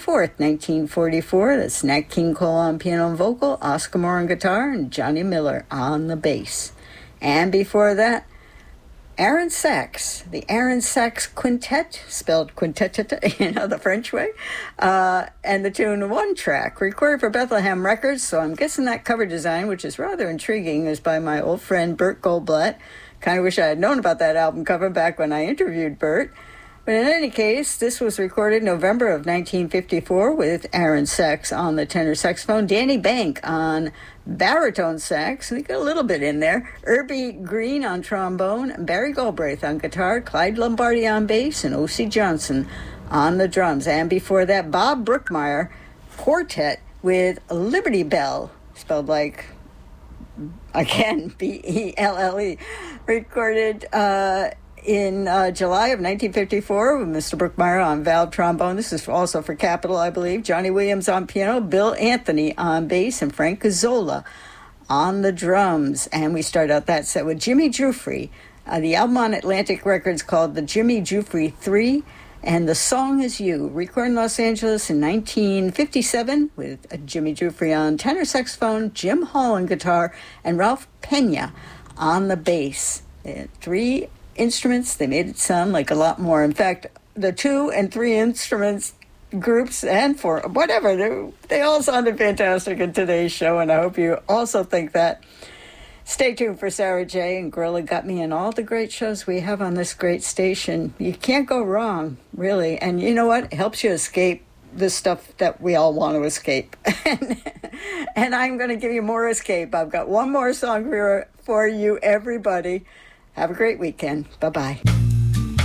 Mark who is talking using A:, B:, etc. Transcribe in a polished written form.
A: 24th, 1944. That's Nat King Cole on piano and vocal, Oscar Moore on guitar, and Johnny Miller on the bass. And before that, Aaron Sachs, the Aaron Sachs Quintet, spelled quintet, the French way, and the tune One Track, recorded for Bethlehem Records. So I'm guessing that cover design, which is rather intriguing, is by my old friend Bert Goldblatt. Kind of wish I had known about that album cover back when I interviewed Bert. But in any case, this was recorded November of 1954 with Aaron Sachs on the tenor saxophone, Danny Bank on baritone sax, we got a little bit in there, Irby Green on trombone, Barry Galbraith on guitar, Clyde Lombardi on bass, and O.C. Johnson on the drums. And before that, Bob Brookmeyer quartet with Liberty Bell, spelled like, again, B-E-L-L-E, recorded in July of 1954 with Mr. Brookmeyer on valve trombone. This is also for Capitol, I believe. Johnny Williams on piano, Bill Anthony on bass, and Frank Gazzola on the drums. And we start out that set with Jimmy Giuffre. The album on Atlantic Records called The Jimmy Giuffre 3, and The Song Is You, recorded in Los Angeles in 1957 with Jimmy Giuffre on tenor saxophone, Jim Hall on guitar, and Ralph Pena on the bass. They had 3 instruments. They made it sound like a lot more. In fact, the 2 and 3 instruments groups and 4, whatever, they all sounded fantastic in today's show, and I hope you also think that. Stay tuned for Sarah J. and Gorilla Got Me and all the great shows we have on this great station. You can't go wrong, really. And you know what? It helps you escape the stuff that we all want to escape. And I'm going to give you more escape. I've got one more song for you, everybody. Have a great weekend. Bye-bye.